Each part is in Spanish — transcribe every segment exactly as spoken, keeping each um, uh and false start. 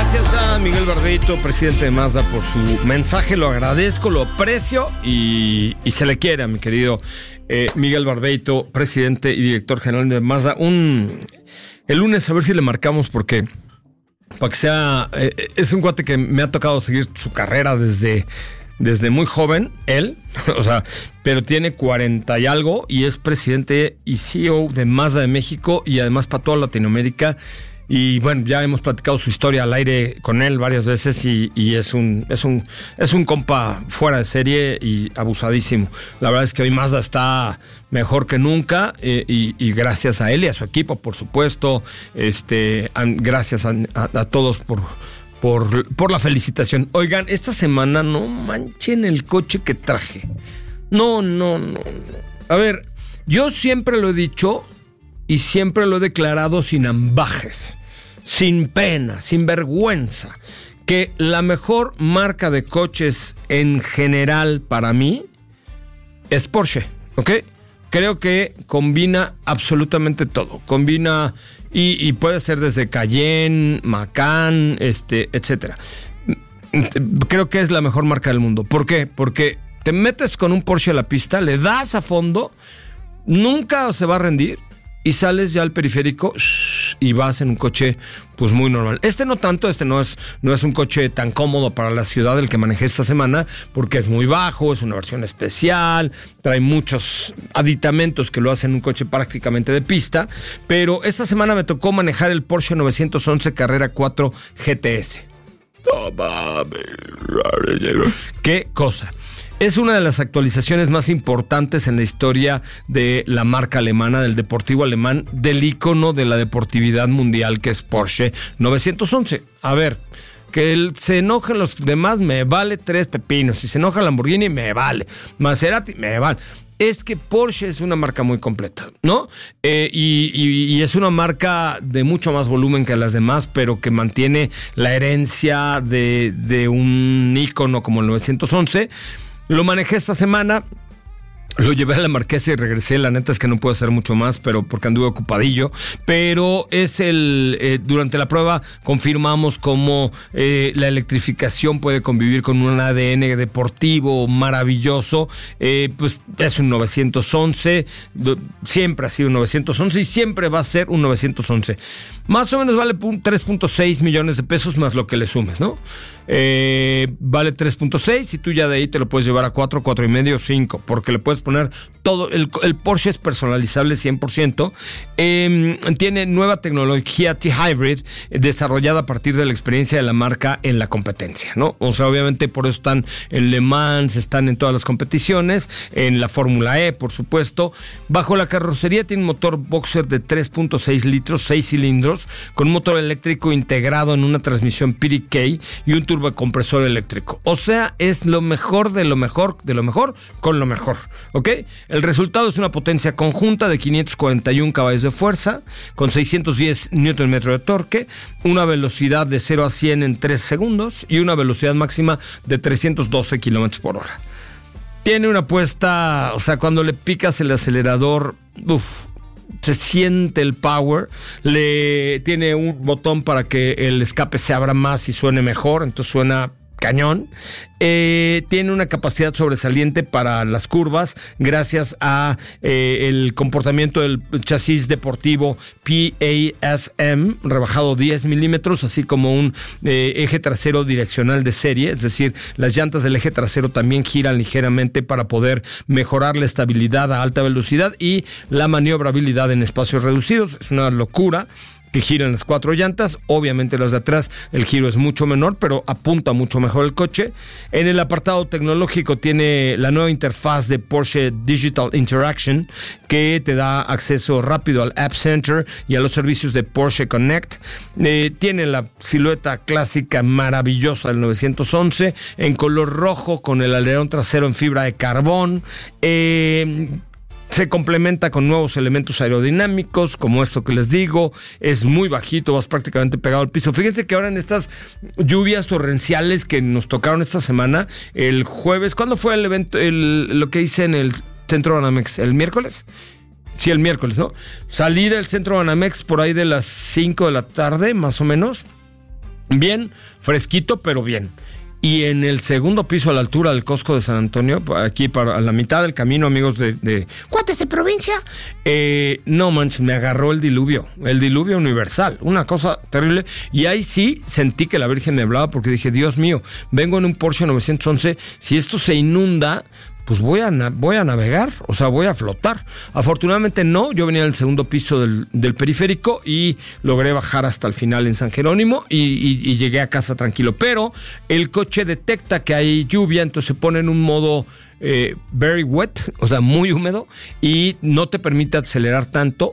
Gracias a Miguel Barbeito, presidente de Mazda, por su mensaje. Lo agradezco, lo aprecio y, y se le quiere a mi querido eh, Miguel Barbeito, presidente y director general de Mazda. Un, el lunes a ver si le marcamos porque para que sea... Eh, es un cuate que me ha tocado seguir su carrera desde... Desde muy joven, él, o sea, pero tiene cuarenta y algo y es presidente y C E O de Mazda de México y además para toda Latinoamérica. Y bueno, ya hemos platicado su historia al aire con él varias veces y, y es un es un es un compa fuera de serie y abusadísimo. La verdad es que hoy Mazda está mejor que nunca eh, y, y gracias a él y a su equipo, por supuesto. Este, a, gracias a, a, a todos por Por, por la felicitación. Oigan, esta semana no manchen el coche que traje. No, no, no, no. A ver, yo siempre lo he dicho y siempre lo he declarado sin ambajes, sin pena, sin vergüenza, que la mejor marca de coches en general para mí es Porsche, ¿ok? Creo que combina absolutamente todo. Combina... Y, y puede ser desde Cayenne, Macan, este, etcétera. Creo que es la mejor marca del mundo. ¿Por qué? Porque te metes con un Porsche a la pista, le das a fondo, nunca se va a rendir y sales ya al periférico y vas en un coche pues muy normal. Este no tanto, este no es, no es un coche tan cómodo para la ciudad el que manejé esta semana porque es muy bajo, es una versión especial, trae muchos aditamentos que lo hacen un coche prácticamente de pista, pero esta semana me tocó manejar el Porsche novecientos once Carrera cuatro G T S. No mames. ¿Qué cosa? Es una de las actualizaciones más importantes en la historia de la marca alemana, del deportivo alemán, del ícono de la deportividad mundial que es Porsche novecientos once. A ver, que el, se enojen los demás, me vale tres pepinos. Si se enoja Lamborghini, me vale. Maserati, me vale. Es que Porsche es una marca muy completa, ¿no? Eh, y, y, y es una marca de mucho más volumen que las demás, pero que mantiene la herencia de, de un ícono como el novecientos once. Lo manejé esta semana, lo llevé a la Marquesa y regresé. La neta es que no puedo hacer mucho más, pero porque anduve ocupadillo. Pero es el eh, durante la prueba confirmamos cómo eh, la electrificación puede convivir con un A D N deportivo maravilloso. Eh, pues es un novecientos once, siempre ha sido un novecientos once y siempre va a ser un novecientos once. Más o menos vale tres punto seis millones de pesos más lo que le sumes, ¿no? Eh, vale tres punto seis y tú ya de ahí te lo puedes llevar a cuatro, cuatro y medio, cinco, porque le puedes poner todo. El, el Porsche es personalizable cien por ciento. Eh, tiene nueva tecnología T-Hybrid eh, desarrollada a partir de la experiencia de la marca en la competencia, ¿no? O sea, obviamente por eso están en Le Mans, están en todas las competiciones, en la Fórmula E, por supuesto. Bajo la carrocería tiene un motor boxer de tres punto seis litros, seis cilindros, con un motor eléctrico integrado en una transmisión P D K y un turbocompresor eléctrico. O sea, es lo mejor de lo mejor de lo mejor con lo mejor, ¿ok? El resultado es una potencia conjunta de quinientos cuarenta y uno caballos de fuerza, con seiscientos diez newton metros de torque, una velocidad de cero a cien en tres segundos y una velocidad máxima de trescientos doce kilómetros por hora. Tiene una puesta, o sea, cuando le picas el acelerador, uff, se siente el power. Le tiene un botón para que el escape se abra más y suene mejor, entonces suena cañón. Eh, tiene una capacidad sobresaliente para las curvas gracias a eh, el comportamiento del chasis deportivo P A S M rebajado diez milímetros, así como un eh, eje trasero direccional de serie, es decir, las llantas del eje trasero también giran ligeramente para poder mejorar la estabilidad a alta velocidad y la maniobrabilidad en espacios reducidos. Es una locura que giran las cuatro llantas. Obviamente las de atrás el giro es mucho menor, pero apunta mucho mejor el coche. En el apartado tecnológico tiene la nueva interfaz de Porsche Digital Interaction, que te da acceso rápido al App Center y a los servicios de Porsche Connect. Eh, tiene la silueta clásica maravillosa del novecientos once en color rojo con el alerón trasero en fibra de carbón. Eh... Se complementa con nuevos elementos aerodinámicos, como esto que les digo. Es muy bajito, vas prácticamente pegado al piso. Fíjense que ahora en estas lluvias torrenciales que nos tocaron esta semana, el jueves, ¿cuándo fue el evento? El, lo que hice en el Centro Banamex, ¿el miércoles? Sí, el miércoles, ¿no? Salí del Centro Banamex por ahí de las cinco de la tarde, más o menos. bien, fresquito, pero bien. Y en el segundo piso, a la altura del Costco de San Antonio, aquí para la mitad del camino, amigos de, de Cuates de Provincia, eh, no manches, me agarró el diluvio, el diluvio universal, una cosa terrible. Y ahí sí sentí que la Virgen me hablaba, porque dije, Dios mío, vengo en un Porsche novecientos once, si esto se inunda, pues voy a, voy a navegar, o sea, voy a flotar. Afortunadamente no, yo venía en el segundo piso del, del periférico y logré bajar hasta el final en San Jerónimo y, y, y llegué a casa tranquilo. Pero el coche detecta que hay lluvia, entonces se pone en un modo eh, very wet, o sea, muy húmedo, y no te permite acelerar tanto.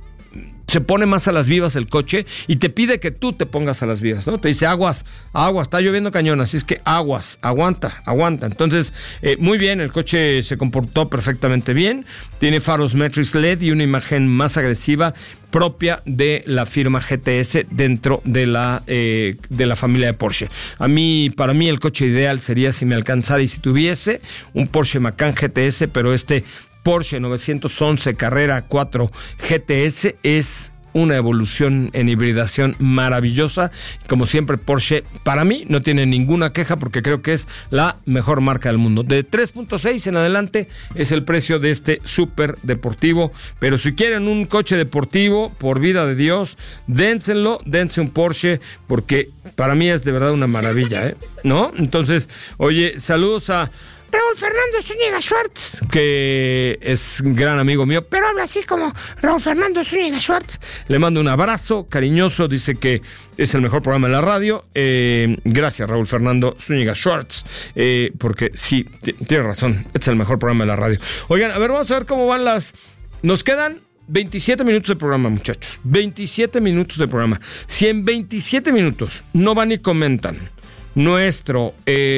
Se pone más a las vivas el coche y te pide que tú te pongas a las vivas, ¿no? Te dice aguas, aguas, está lloviendo cañón, así es que aguas, aguanta, aguanta. Entonces, eh, muy bien, el coche se comportó perfectamente bien, tiene faros Matrix L E D y una imagen más agresiva propia de la firma G T S dentro de la, eh, de la familia de Porsche. A mí, para mí el coche ideal sería si me alcanzara y si tuviese un Porsche Macan G T S, pero este Porsche novecientos once Carrera cuatro G T S es una evolución en hibridación maravillosa. Como siempre, Porsche para mí no tiene ninguna queja porque creo que es la mejor marca del mundo. De tres punto seis en adelante es el precio de este súper deportivo, pero si quieren un coche deportivo, por vida de Dios, dénselo, dense un Porsche, porque para mí es de verdad una maravilla, ¿eh? ¿No? Entonces, oye, saludos a Raúl Fernando Zúñiga Schwartz, que es un gran amigo mío, pero habla así como Raúl Fernando Zúñiga Schwartz. Le mando un abrazo cariñoso, dice que es el mejor programa de la radio. Eh, gracias, Raúl Fernando Zúñiga Schwartz, eh, porque sí, t- tiene razón, este es el mejor programa de la radio. Oigan, a ver, vamos a ver cómo van las... Nos quedan veintisiete minutos de programa, muchachos. veintisiete minutos de programa. Si en veintisiete minutos no van y comentan nuestro...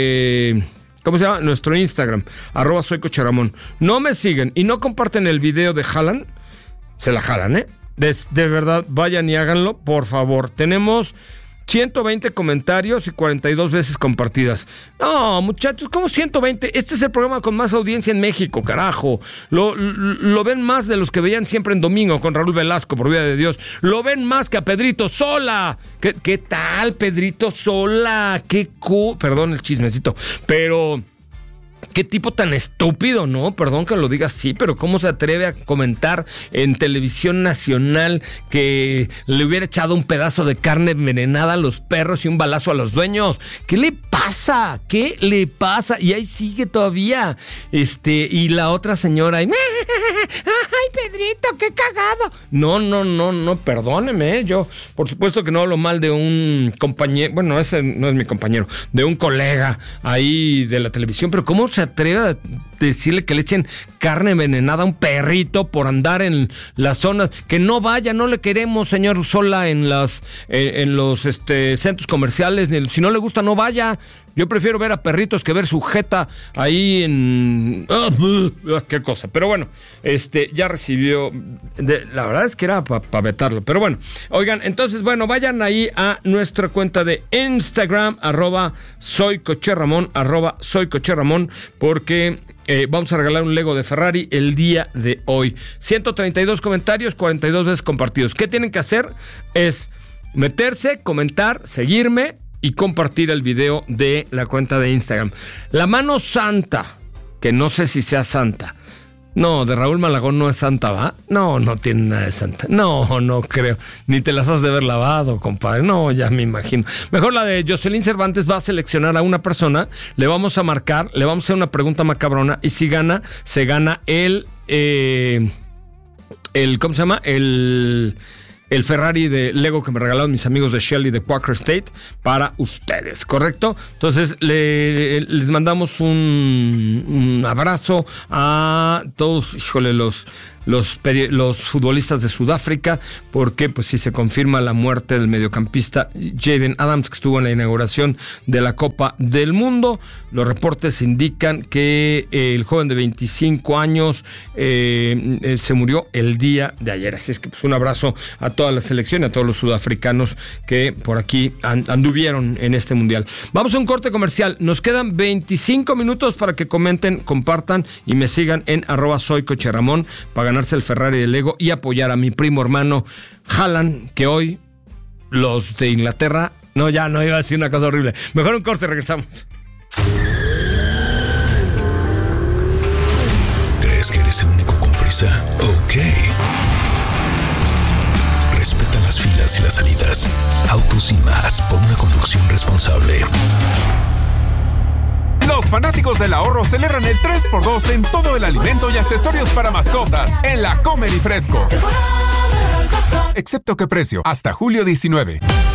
Eh, ¿Cómo se llama? Nuestro Instagram, arroba soy Coche Ramón. No me siguen y no comparten el video de Jalan, se la jalan, ¿eh? De, de verdad, vayan y háganlo, por favor. Tenemos ciento veinte comentarios y cuarenta y dos veces compartidas. No, muchachos, ¿cómo ciento veinte? Este es el programa con más audiencia en México, carajo. Lo, lo, lo ven más de los que veían siempre en domingo con Raúl Velasco, por vida de Dios. Lo ven más que a Pedrito Sola. ¿Qué, qué tal, Pedrito Sola? Qué cu... Perdón el chismecito, pero... Qué tipo tan estúpido, ¿no? Perdón que lo diga así, pero ¿cómo se atreve a comentar en televisión nacional que le hubiera echado un pedazo de carne envenenada a los perros y un balazo a los dueños? ¿Qué le pasa? ¿Qué le pasa? Y ahí sigue todavía. Este, y la otra señora, y, ¡ay, Pedrito, qué cagado! No, no, no, no, perdóneme, ¿eh? Yo, por supuesto que no hablo mal de un compañero, bueno, ese no es mi compañero, de un colega ahí de la televisión, pero ¿cómo se atreve a decirle que le echen carne envenenada a un perrito por andar en las zonas? Que no vaya, no le queremos, señor Sola, en las en, en los este, centros comerciales. Si no le gusta, no vaya. Yo prefiero ver a perritos que ver su jeta ahí en... ¡Oh, qué cosa! Pero bueno, este ya recibió... De, la verdad es que era para pa vetarlo. Pero bueno, oigan, entonces, bueno, vayan ahí a nuestra cuenta de Instagram, arroba soy Coche Ramón, arroba soy Coche Ramón, porque... Eh, vamos a regalar un Lego de Ferrari el día de hoy. ciento treinta y dos comentarios, cuarenta y dos veces compartidos. ¿Qué tienen que hacer? Es meterse, comentar, seguirme y compartir el video de la cuenta de Instagram. La mano santa, que no sé si sea santa. No, de Raúl Malagón no es santa, ¿va? No, no tiene nada de santa. No, no creo. Ni te las has de haber lavado, compadre. No, ya me imagino. Mejor la de Jocelyn Cervantes va a seleccionar a una persona, le vamos a marcar, le vamos a hacer una pregunta macabrona y si gana, se gana el... Eh, el ¿cómo se llama? El... el Ferrari de Lego que me regalaron mis amigos de Shell y de Quaker State para ustedes, ¿correcto? Entonces le, les mandamos un, un abrazo a todos, híjole, los... Los, los futbolistas de Sudáfrica, porque pues sí se confirma la muerte del mediocampista Jaden Adams, que estuvo en la inauguración de la Copa del Mundo. Los reportes indican que eh, el joven de veinticinco años eh, eh, se murió el día de ayer. Así es que pues un abrazo a toda la selección y a todos los sudafricanos que por aquí and, anduvieron en este mundial. Vamos a un corte comercial. Nos quedan veinticinco minutos para que comenten, compartan y me sigan en arroba soy Coche Ramón para ganarse el Ferrari de Lego y apoyar a mi primo hermano Haaland, que hoy los de Inglaterra No, ya no iba a decir una cosa horrible. Mejor un corte, regresamos. ¿Crees que eres el único con prisa? Ok. Respeta las filas y las salidas. Autos y más, por una conducción responsable. Los fanáticos del ahorro celebran el tres por dos en todo el alimento y accesorios para mascotas en la Comer y Fresco. Excepto que precio, hasta julio diecinueve.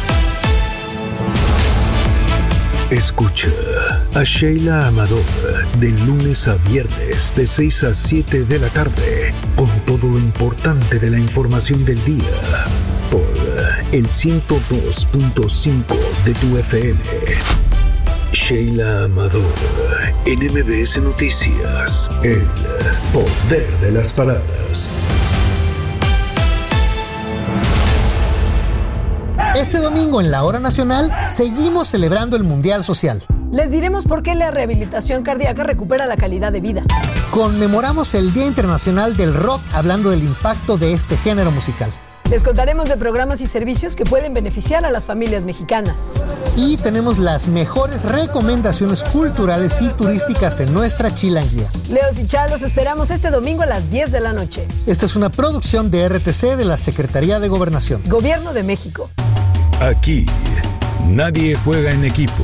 Escucha a Sheila Amador de lunes a viernes de seis a siete de la tarde con todo lo importante de la información del día por el ciento dos punto cinco de tu F M. Sheila Amador en M B S Noticias, el poder de las palabras. Este domingo en la Hora Nacional seguimos celebrando el Mundial Social. Les diremos por qué la rehabilitación cardíaca recupera la calidad de vida. Conmemoramos el Día Internacional del Rock hablando del impacto de este género musical. Les contaremos de programas y servicios que pueden beneficiar a las familias mexicanas. Y tenemos las mejores recomendaciones culturales y turísticas en nuestra chilanguía. Leos y Chá, los esperamos este domingo a las diez de la noche. Esta es una producción de R T C de la Secretaría de Gobernación. Gobierno de México. Aquí, nadie juega en equipo.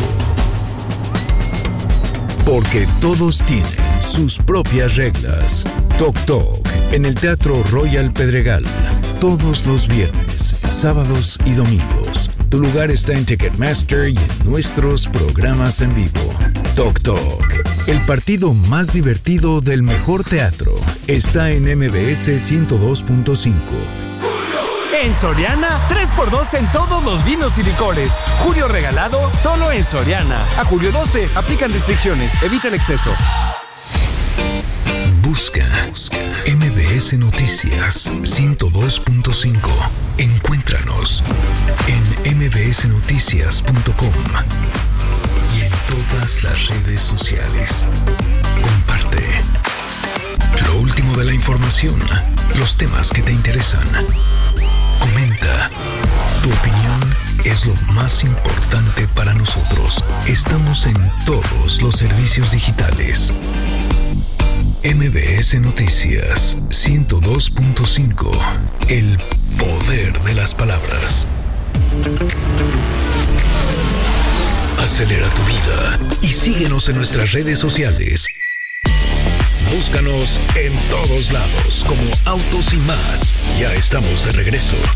Porque todos tienen sus propias reglas. Toc Toc, en el Teatro Royal Pedregal. Todos los viernes, sábados y domingos. Tu lugar está en Ticketmaster y en nuestros programas en vivo. Toc Toc, el partido más divertido del mejor teatro, está en M B S ciento dos punto cinco. En Soriana, tres por dos en todos los vinos y licores. Julio regalado, solo en Soriana. A julio doce, aplican restricciones. Evita el exceso. Busca, busca M B S Noticias ciento dos punto cinco. Encuéntranos en m b s noticias punto com y en todas las redes sociales. Comparte lo último de la información, los temas que te interesan. Comenta. Tu opinión es lo más importante para nosotros. Estamos en todos los servicios digitales. M B S Noticias ciento dos punto cinco. El poder de las palabras. Acelera tu vida y síguenos en nuestras redes sociales. Búscanos en todos lados como Autos y Más. Ya estamos de regreso.